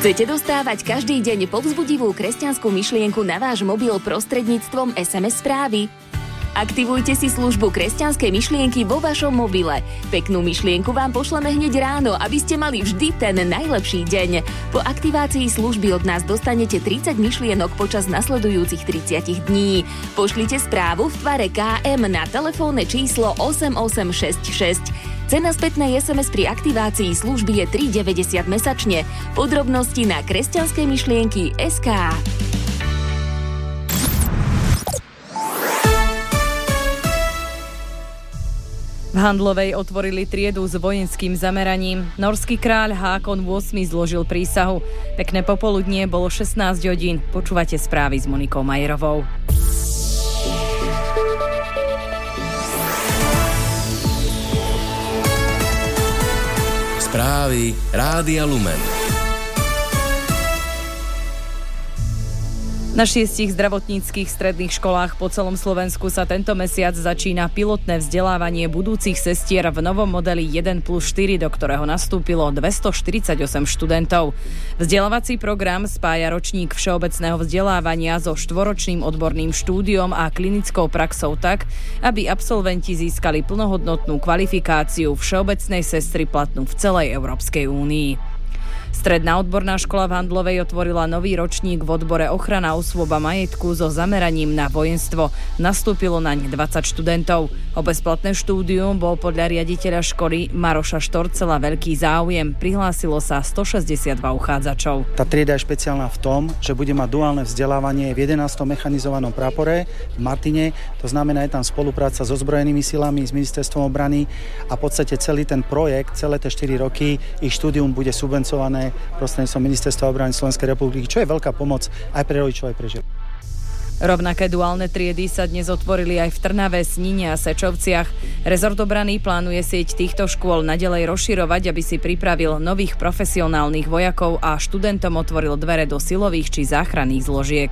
Chcete dostávať každý deň povzbudivú kresťanskú myšlienku na váš mobil prostredníctvom SMS správy? Aktivujte si službu kresťanskej myšlienky vo vašom mobile. Peknú myšlienku vám pošleme hneď ráno, aby ste mali vždy ten najlepší deň. Po aktivácii služby od nás dostanete 30 myšlienok počas nasledujúcich 30 dní. Pošlite správu v tvare KM na telefónne číslo 8866. Cena spätnej SMS pri aktivácii služby je 3,90 mesačne. Podrobnosti na kresťanskejmyšlienky.sk. V Handlovej otvorili triedu s vojenským zameraním. Norský kráľ Hákon VIII zložil prísahu. Pekné popoludnie, bolo 16 hodín. Počúvate správy s Monikou Majerovou. Správy Rádia Lumen. Na 6 zdravotníckych stredných školách po celom Slovensku sa tento mesiac začína pilotné vzdelávanie budúcich sestier v novom modeli 1+4, do ktorého nastúpilo 248 študentov. Vzdelávací program spája ročník všeobecného vzdelávania so štvoročným odborným štúdiom a klinickou praxou tak, aby absolventi získali plnohodnotnú kvalifikáciu všeobecnej sestry platnú v celej Európskej únii. Stredná odborná škola v Handlovej otvorila nový ročník v odbore ochrana osôb a majetku so zameraním na vojenstvo. Nastúpilo naň 20 študentov. O bezplatné štúdium bol podľa riaditeľa školy Maroša Štorcela veľký záujem. Prihlásilo sa 162 uchádzačov. Tá trieda je špeciálna v tom, že bude mať duálne vzdelávanie v 11. mechanizovanom prápore v Martine. To znamená, je tam spolupráca s ozbrojenými silami, s ministerstvom obrany a v podstate celý ten projekt, celé tie 4 roky, ich štúdium bude subvencované prostredníctvom Ministerstva obrany Slovenskej republiky, čo je veľká pomoc aj pre rodičov, aj pre žiakov. Rovnaké duálne triedy sa dnes otvorili aj v Trnave, Snine a Sečovciach. Rezort obrany plánuje sieť týchto škôl naďalej rozširovať, aby si pripravil nových profesionálnych vojakov a študentom otvoril dvere do silových či záchranných zložiek.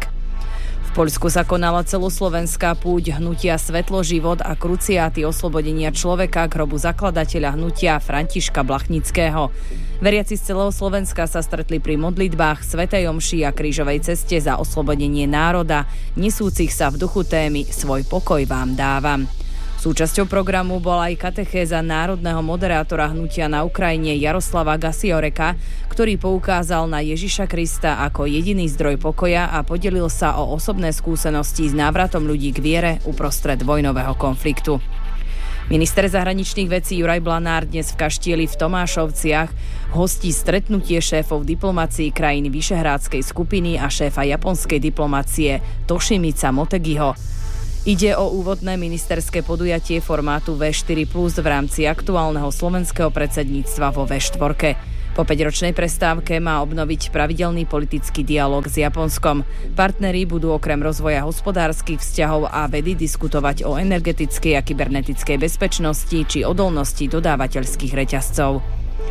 V Poľsku sa konala celoslovenská púť hnutia Svetlo, život a kruciáty oslobodenia človeka k hrobu zakladateľa hnutia Františka Blachnického. Veriaci z celého Slovenska sa stretli pri modlitbách, svätej omši a krížovej ceste za oslobodenie národa, nesúcich sa v duchu témy Svoj pokoj vám dávam. Súčasťou programu bola aj katechéza národného moderátora hnutia na Ukrajine Jaroslava Gasioreka, ktorý poukázal na Ježiša Krista ako jediný zdroj pokoja a podelil sa o osobné skúsenosti s návratom ľudí k viere uprostred vojnového konfliktu. Minister zahraničných vecí Juraj Blanár dnes v Kaštieli v Tomášovciach hostí stretnutie šéfov diplomácií krajín Vyšehrádskej skupiny a šéfa japonskej diplomácie Toshimica Motegiho. Ide o úvodné ministerské podujatie formátu V4+, v rámci aktuálneho slovenského predsedníctva vo V4. Po 5-ročnej prestávke má obnoviť pravidelný politický dialog s Japonskom. Partneri budú okrem rozvoja hospodárskych vzťahov a vedy diskutovať o energetickej a kybernetickej bezpečnosti či odolnosti dodávateľských reťazcov.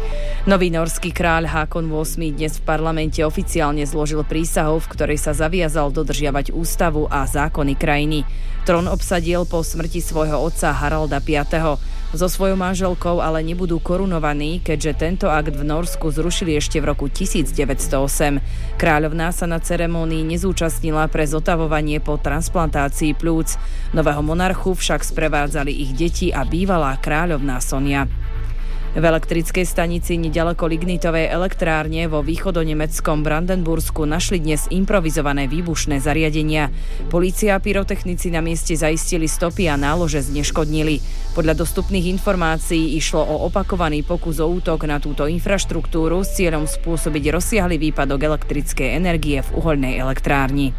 Nový norský kráľ Hákon VIII dnes v parlamente oficiálne zložil prísahu, v ktorej sa zaviazal dodržiavať ústavu a zákony krajiny. Trón obsadil po smrti svojho otca Haralda V. So svojou manželkou ale nebudú korunovaní, keďže tento akt v Norsku zrušili ešte v roku 1908. Kráľovná sa na ceremónii nezúčastnila pre zotavovanie po transplantácii plúc. Nového monarchu však sprevádzali ich deti a bývalá kráľovná Sonia. V elektrickej stanici neďaleko lignitovej elektrárne vo východonemeckom Brandenbursku našli dnes improvizované výbušné zariadenia. Polícia a pyrotechnici na mieste zaistili stopy a nálože zneškodnili. Podľa dostupných informácií išlo o opakovaný pokus o útok na túto infraštruktúru s cieľom spôsobiť rozsiahly výpadok elektrickej energie v uhoľnej elektrárni.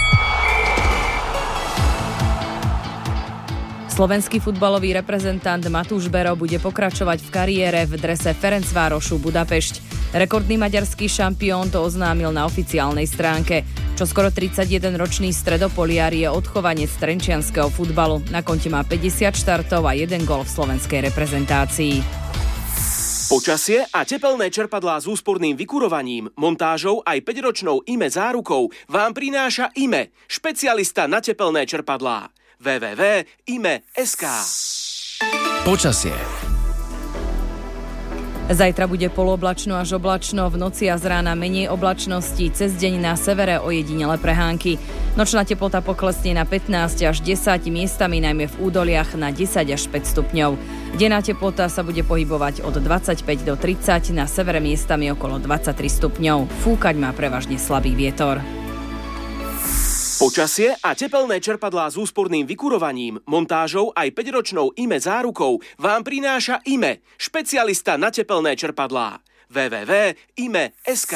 Slovenský futbalový reprezentant Matúš Bero bude pokračovať v kariére v drese Ferencvárošu Budapešť. Rekordný maďarský šampión to oznámil na oficiálnej stránke. Čoskoro 31-ročný stredopoliar je odchovanec trenčianskeho futbalu. Na konte má 50 štartov a 1 gól v slovenskej reprezentácii. Počasie a tepelné čerpadlá s úsporným vykurovaním, montážou aj 5-ročnou IME zárukou vám prináša IME, špecialista na tepelné čerpadlá. www.ime.sk. Počasie. Zajtra bude polooblačno až oblačno, v noci a z rána menej oblačnosti, cez deň na severe ojedinele prehánky. Nočná teplota poklesne na 15 až 10, miestami najmä v údoliach na 10 až 5 stupňov. Denná teplota sa bude pohybovať od 25 do 30, na severe miestami okolo 23 stupňov. Fúkať má prevažne slabý vietor. Počasie a tepelné čerpadlá s úsporným vykurovaním, montážou aj 5-ročnou IME zárukou vám prináša IME, špecialista na tepelné čerpadlá. www.ime.sk.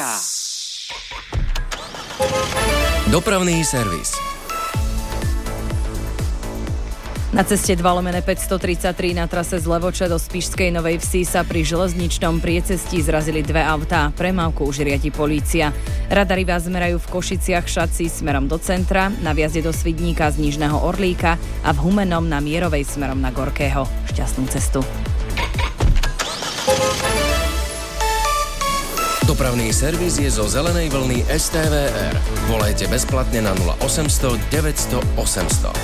Dopravný servis. Na ceste 2/533 na trase z Levoče do Spišskej Novej Vsi sa pri železničnom priecestí zrazili dve autá. Premávku už riadi polícia. Radary vás merajú v Košiciach Šaci smerom do centra, na vjazde do Svidníka z Nižného Orlíka a v Humennom na Mierovej smerom na Gorkého. Šťastnú cestu. Dopravný servis je zo zelenej vlny STVR. Volajte bezplatne na 0800 900 800.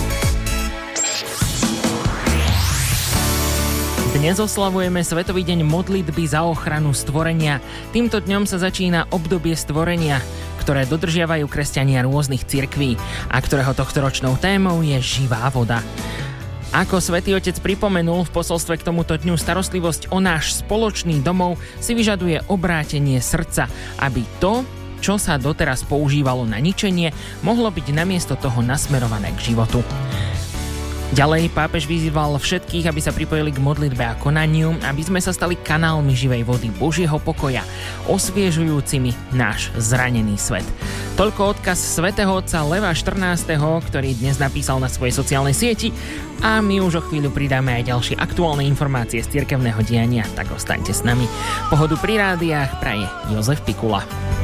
Dnes oslavujeme Svetový deň modlitby za ochranu stvorenia. Týmto dňom sa začína obdobie stvorenia, ktoré dodržiavajú kresťania rôznych cirkví a ktorého tohtoročnou témou je živá voda. Ako Svätý Otec pripomenul v posolstve k tomuto dňu, starostlivosť o náš spoločný domov si vyžaduje obrátenie srdca, aby to, čo sa doteraz používalo na ničenie, mohlo byť namiesto toho nasmerované k životu. Ďalej pápež vyzýval všetkých, aby sa pripojili k modlitbe a konaniu, aby sme sa stali kanálmi živej vody Božieho pokoja, osviežujúcimi náš zranený svet. Toľko odkaz svätého otca Leva 14., ktorý dnes napísal na svojej sociálnej sieti, a my už o chvíľu pridáme aj ďalšie aktuálne informácie z cirkevného diania, tak ostaňte s nami. Pohodu pri rádiách praje Jozef Pikula.